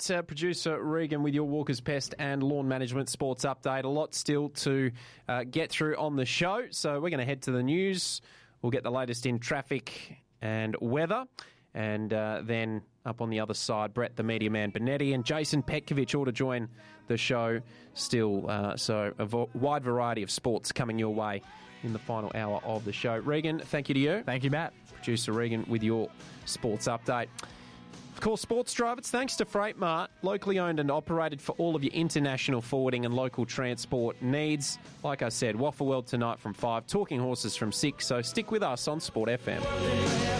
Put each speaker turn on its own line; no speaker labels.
Matt. Producer Regan with your Walker's Pest and Lawn Management Sports Update. A lot still to get through on the show, so we're going to head to the news. We'll get the latest in traffic and weather, and then up on the other side, Brett the Media Man Benetti and Jason Petkovic all to join the show still. So a wide variety of sports coming your way in the final hour of the show. Regan, thank you to you.
Thank you, Matt.
Producer Regan with your sports update. Of course, Sports Drive, it's thanks to Freight Mart, locally owned and operated for all of your international forwarding and local transport needs. Like I said, Waffle World tonight from 5, Talking Horses from 6, so stick with us on Sport FM.